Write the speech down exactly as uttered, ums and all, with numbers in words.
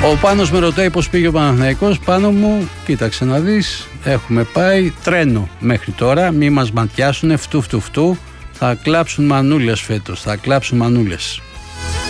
Ο Πάνος με ρωτάει πώς πήγε ο Παναθηναϊκός. Πάνω μου, κοίταξε να δεις, έχουμε πάει τρένο μέχρι τώρα, μη μας ματιάσουνε, φτου φτου φτου, θα κλάψουν μανούλες φέτος, θα κλάψουν μανούλες.